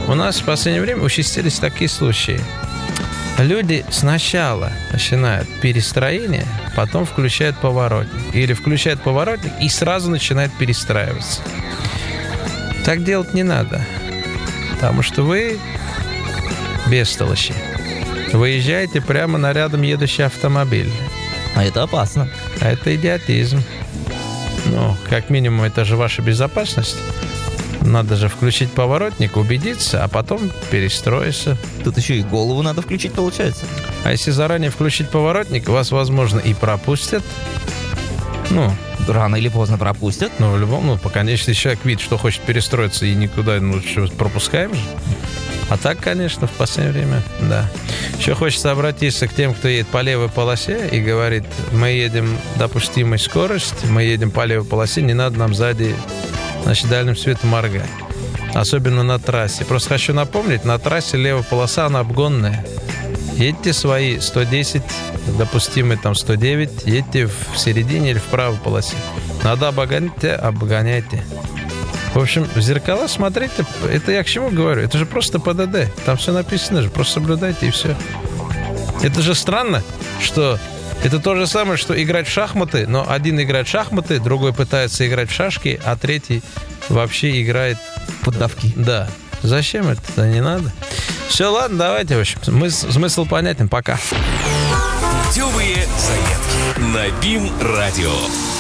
У нас в последнее время участились такие случаи. Люди сначала начинают перестроение, потом включают поворотник. Или включают поворотник и сразу начинают перестраиваться. Так делать не надо. Потому что вы бестолочи. Выезжаете прямо на рядом едущий автомобиль. А это опасно. А это идиотизм. Ну, как минимум, это же ваша безопасность. Надо же включить поворотник, убедиться, а потом перестроиться. Тут еще и голову надо включить, получается. А если заранее включить поворотник, вас, возможно, и пропустят. Ну, рано или поздно пропустят. Ну, в любом, пока, если человек видит, что хочет перестроиться и никуда, что, пропускаем же. А так, конечно, в последнее время, да. Еще хочется обратиться к тем, кто едет по левой полосе и говорит, мы едем допустимой скорости, мы едем по левой полосе, не надо нам сзади, значит, дальним светом моргать. Особенно на трассе. Просто хочу напомнить, на трассе левая полоса, она обгонная. Едьте свои 110, допустимые там 109, едьте в середине или в правой полосе. Надо обгонять, обгоняйте. В общем, в зеркала смотрите, это я к чему говорю? Это же просто ПДД. Там все написано же, просто соблюдайте и все. Это же странно, что это то же самое, что играть в шахматы, но один играет в шахматы, другой пытается играть в шашки, а третий вообще играет в поддавки. Да. Зачем это? Не надо. Все, ладно, давайте, в общем. Смысл понятен. Пока. Путевые заметки на БИМ-радио.